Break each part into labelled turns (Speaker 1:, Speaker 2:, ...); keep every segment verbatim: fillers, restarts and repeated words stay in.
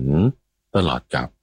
Speaker 1: ตลอดกาล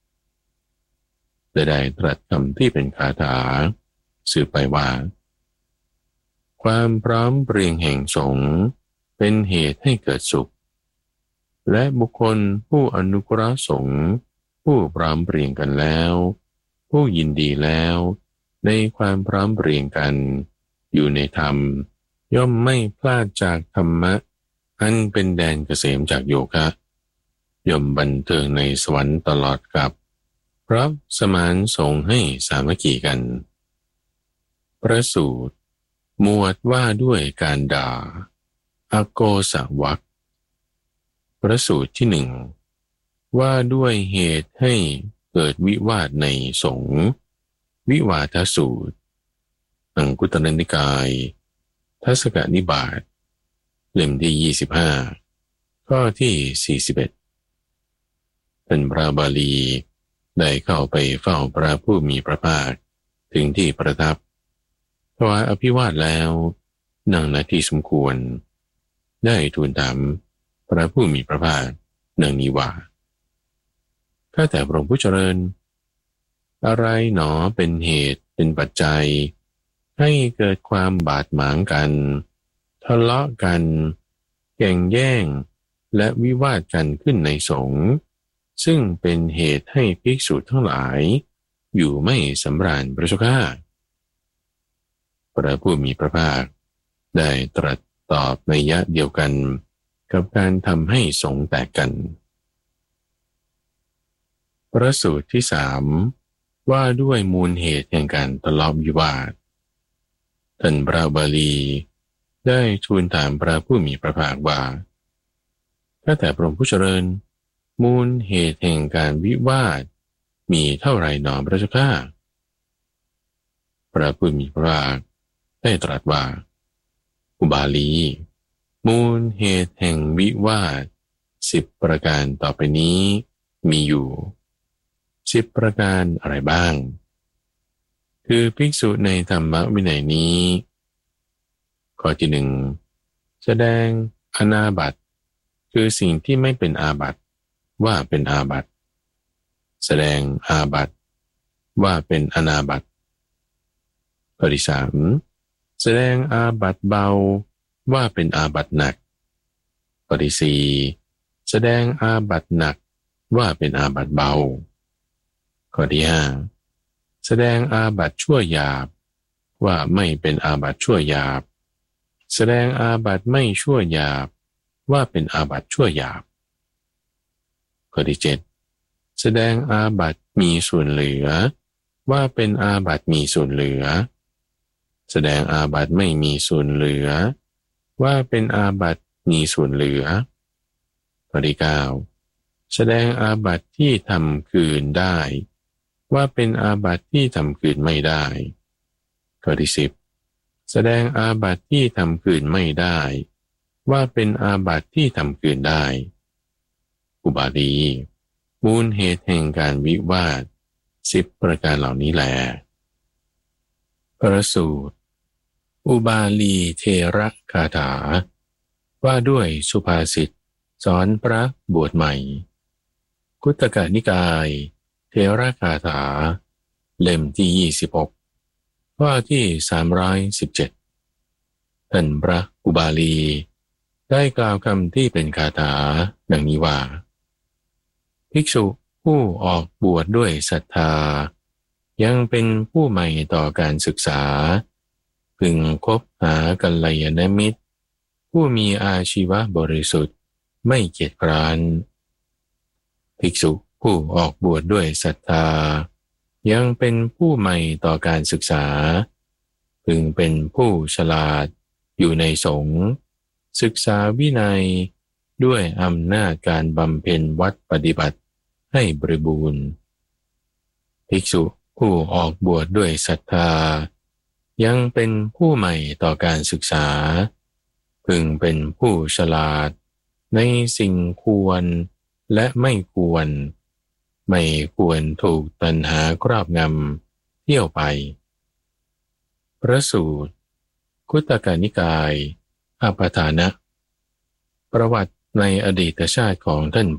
Speaker 1: ได้ตรัสคำที่เป็นคาถาสืบไปว่าความพร้อมเพรียงแห่งสงฆ์เป็นเหตุให้เกิดสุขและบุคคลผู้อนุเคราะห์สงฆ์ผู้พร้อมเพรียงกันแล้วผู้ยินดีแล้วในความพร้อมเพรียงกันอยู่ในธรรมย่อมไม่พลาดจากธรรมะอันเป็นแดนเกษมจากโยคะย่อมบันเทิงในสวรรค์ตลอดกับเพราะสมานสงฆ์ให้สามัคคีกันพระสูตรหมวดว่าด้วยการด่าอโกสวรรคพระสูตรที่หนึ่งว่าด้วยเหตุให้เกิดวิวาทในสงฆ์วิวาทสูตรอังคุตรนิกายทัศกนิบาตเล่มที่ยี่สิบห้าข้อที่สี่สิบเอ็ดเป็นพระบาลีได้เข้าไปเฝ้าพระผู้มีพระภาคถึงที่ประทับถวายอภิวาทแล้วนั่งณที่สมควรได้ทูลถามพระผู้มีพระภาคดังนี้ว่าข้าแต่พระองค์ผู้เจริญอะไรหนอเป็นเหตุเป็นปัจจัยให้เกิดความบาดหมางกันทะเลาะกันแข่งแย่งและวิวาทกันขึ้นในสงฆ์ซึ่งเป็นเหตุให้ภิกษุทั้งหลายอยู่ไม่สำราญพระเจ้าข้าพระผู้มีพระภาคได้ตรัสตอบในยะเดียวกันกับการทำให้สงฆ์แตกกันพระสูตรที่สามว่าด้วยมูลเหตุแห่งการทะเลาะวิวาทท่านพระบาลีได้ทูลถามพระผู้มีพระภาคว่าข้าแต่พระองค์ผู้เจริญมูลเหตุแห่งการวิวาทมีเท่าไรหนอพระเจ้าข้าพระผู้มีพระภาคได้ตรัสว่าอุบาลีมูลเหตุแห่งวิวาทสิบประการต่อไปนี้มีอยู่สิบประการอะไรบ้างคือภิกษุในธรรมวินัยนี้ข้อที่หนึ่งแสดงอนาบัติคือสิ่งที่ไม่เป็นอาบัติว่าเป็นอาบัติแสดงอาบัติว่าเป็นอนาบัติข้อที่สามแสดงอาบัติเบาว่าเป็นอาบัติหนักข้อที่สี่แสดงอาบัติหนักว่าเป็นอาบัติเบาข้อที่ห้าแสดงอาบัติชั่วหยาบว่าไม่เป็นอาบัติชั่วหยาบแสดงอาบัติไม่ชั่วหยาบว่าเป็นอาบัติชั่วหยาบข้อที่เจ็ดแสดงอาบัติมีส่วนเหลือว่าเป็นอาบัติมีส่วนเหลือแสดงอาบัติไม่มีส่วนเหลือว่าเป็นอาบัติมีส่วนเหลือข้อที่เก้าแสดงอาบัติที่ทำคืนได้ว่าเป็นอาบัติที่ทำคืนไม่ได้ข้อที่สิบแสดงอาบัติที่ทำคืนไม่ได้ว่าเป็นอาบัติที่ทำคืนได้อุบาลีมูลเหตุแห่งการวิวาทสิบประการเหล่านี้แลพระสูตรอุบาลีเทระคาถาว่าด้วยสุภาษิตสอนพระบวชใหม่คุตตกนิกายเทระคาถาเล่มที่ยี่สิบหกข้อที่สามร้อยสิบเจ็ดท่านพระอุบาลีได้กล่าวคำที่เป็นคาถาดังนี้ว่าภิกษุผู้ออกบวชด้วยศรัทธายังเป็นผู้ใหม่ต่อการศึกษาพึงคบหากัลยาณมิตรผู้มีอาชีวะบริสุทธิ์ไม่เกียจคร้านภิกษุผู้ออกบวชด้วยศรัทธายังเป็นผู้ใหม่ต่อการศึกษาพึงเป็นผู้ฉลาดอยู่ในสงฆ์ศึกษาวินัยด้วยอำนาจการบำเพ็ญวัดปฏิบัติให้บริบูรณ์ภิกษุผู้ออกบวชด้วยศรัทธายังเป็นผู้ใหม่ต่อการศึกษาพึงเป็นผู้ฉลาดในสิ่งควรและไม่ควรไม่ควรถูกตัณหาครอบงำเที่ยวไปพระสูตรคุตตกนิกายอปทานะประวัติในอดีตชาติของท่านพระ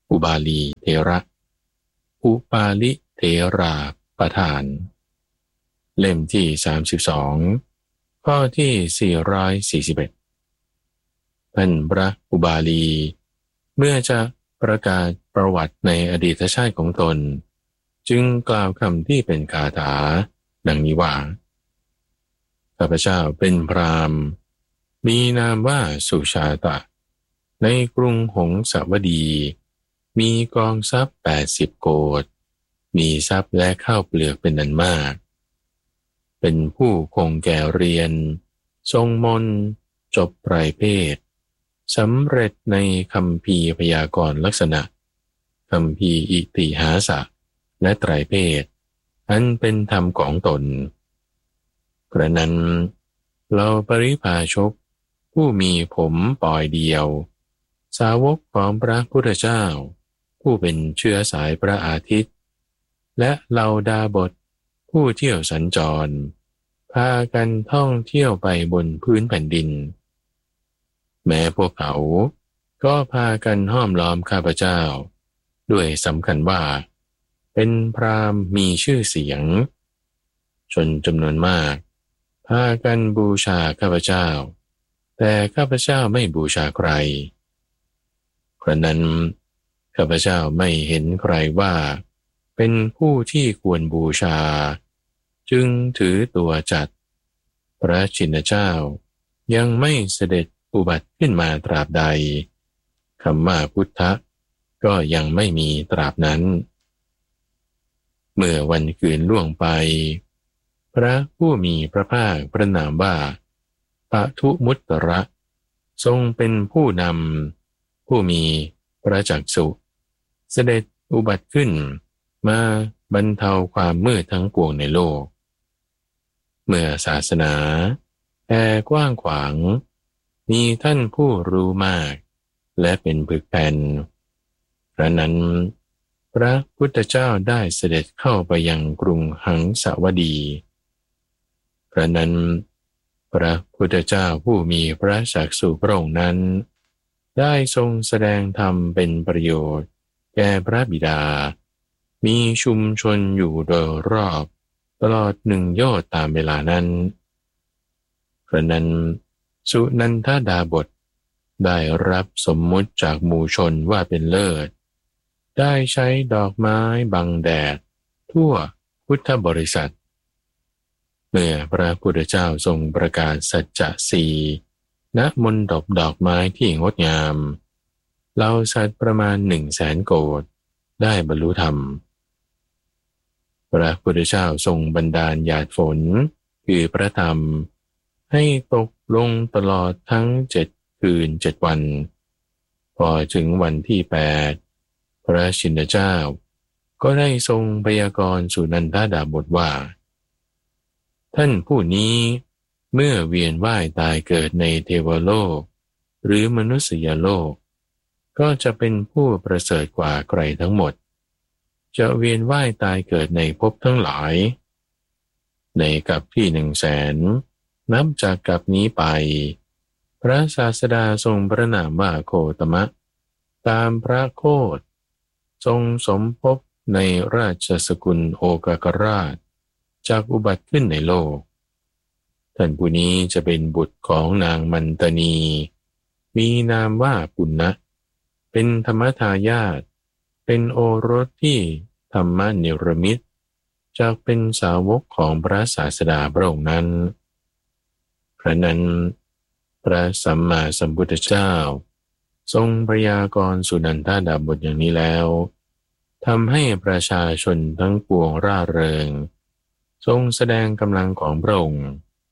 Speaker 1: อุบาลีเถระอุปาลิเถราประธานเล่มที่สามสิบสองข้อที่สี่ร้อยสี่สิบเอ็ดท่านพระอุบาลีเมื่อจะประกาศประวัติในอดีตชาติของตนจึงกล่าวคำที่เป็นคาถาดังนี้ว่าข้าพเจ้าเป็นพราหมณ์มีนามว่าสุชาตะในกรุงหงสาวดีมีกองทรัพย์แปดสิบโกฏมีทรัพย์และข้าวเปลือกเป็นอันมากเป็นผู้คงแก่เรียนทรงมนต์จบไตรเพศสำเร็จในคัมภีร์พยากรณ์ลักษณะคัมภีร์อิติหาสะและไตรเพศอันเป็นธรรมของตนกระนั้นเราปริภาชกผู้มีผมปลอยเดียวสาวกของพระพุทธเจ้าผู้เป็นเชื้อสายพระอาทิตย์และเหล่าดาบทผู้เที่ยวสัญจรพากันท่องเที่ยวไปบนพื้นแผ่นดินแม้พวกเขาก็พากันห้อมล้อมข้าพเจ้าด้วยสำคัญว่าเป็นพราหมณ์มีชื่อเสียงชนจำนวนมากพากันบูชาข้าพเจ้าแต่ข้าพเจ้าไม่บูชาใครครั้นนั้นข้าพเจ้าไม่เห็นใครว่าเป็นผู้ที่ควรบูชาจึงถือตัวจัดพระชินเจ้ายังไม่เสด็จอุบัติขึ้นมาตราบใดคำว่าพุทธะก็ยังไม่มีตราบนั้นเมื่อวันคืนล่วงไปพระผู้มีพระภาคพระนามว่าปทุมุตตระทรงเป็นผู้นำผู้มีพระจักษุเสด็จอุบัติขึ้นมาบรรเทาความมืดทั้งปวงในโลกเมื่อศาสนาแผ่กว้างขวางมีท่านผู้รู้มากและเป็นปึกแผ่นพระนั้นพระพุทธเจ้าได้เสด็จเข้าไปยังกรุงหังสาวดีพระนั้นพระพุทธเจ้าผู้มีพระจักษุพระองค์นั้นได้ทรงแสดงธรรมเป็นประโยชน์แก่พระบิดามีชุมชนอยู่โดยรอบตลอดหนึ่งโยชน์ตามเวลานั้นพระนั้นสุนันทดาบทได้รับสมมุติจากหมู่ชนว่าเป็นเลิศได้ใช้ดอกไม้บังแดดทั่วพุทธบริษัทเมื่อพระพุทธเจ้าทรงประกาศสัจจะสี่ณมณฑปดอกไม้ที่งดงามเหล่าสัตว์ประมาณหนึ่งแสนโกฏได้บรรลุธรรมพระพุทธเจ้าทรงบันดาลหยาดฝนคือพระธรรมให้ตกลงตลอดทั้งเจ็ดคืนเจ็ดวันพอถึงวันที่แปดพระชินเจ้าก็ได้ทรงพยากรณ์สุนันทดาบทว่าท่านผู้นี้เมื่อเวียนว่ายตายเกิดในเทวโลกหรือมนุษยโลกก็จะเป็นผู้ประเสริฐกว่าใครทั้งหมดจะเวียนว่ายตายเกิดในภพทั้งหลายในกัปที่หนึ่งแสนนับจากกัปนี้ไปพระศาสดาทรงพระนามว่าโคตมะตามพระโคตทรงสมภพในราชสกุลโอกากราชจากอุบัติขึ้นในโลกท่านผู้นี้จะเป็นบุตรของนางมันตนีมีนามว่าปุณณะเป็นธรรมทายาทเป็นโอรสที่ธรรมเนรมิตจากเป็นสาวกของพระศาสดาพระองค์นั้นพระนั้นพระสัมมาสัมพุทธเจ้าทรงพยากรณ์สุนันทดาบทอย่างนี้แล้วทำให้ประชาชนทั้งปวงร่าเริงทรงแสดงกำลังของพระองค์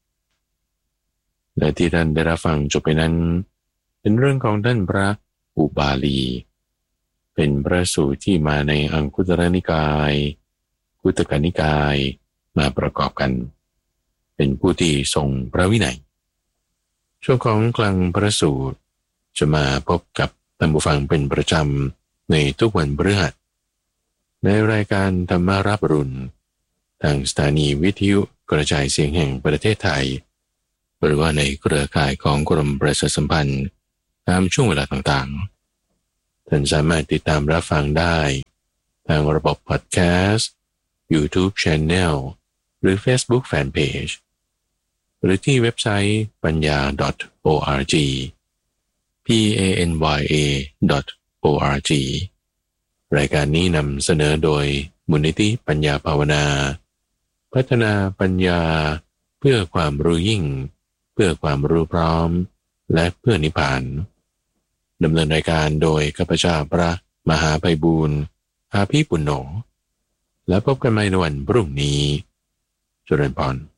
Speaker 1: และที่ท่านได้รับฟังจบไปนั้นเป็นเรื่องของท่านพระอุบาลีเป็นพระสูตรที่มาในอังคุตรนิกายคุตกนิกายมาประกอบกันเป็นผู้ที่ทรงพระวินัยช่วงของกลางพระสูตรจะมาพบกับท่านผู้ฟังเป็นประจำในทุกวันพฤหัสในรายการธรรมารับรุณทางสถานีวิทยุกระจายเสียงแห่งประเทศไทยหรือว่าในเครือข่ายของกรมประชาสัมพันธ์ตามช่วงเวลาต่างท่านสามารถติดตามรับฟังได้ทางระบบพอดแคสต์ YouTube Channel หรือ Facebook Fanpage หรือที่เว็บไซต์ ปัญญา .org p a n y a .org รายการนี้นำเสนอโดยมูลนิธิปัญญาภาวนาพัฒนาปัญญาเพื่อความรู้ยิ่งเพื่อความรู้พร้อมและเพื่อนิพพานดำเนินรายการโดยข้าพเจ้าพระมหาไพบูลย์อาภีปุณโญและพบกันใหม่ในวันพรุ่งนี้เจริญพร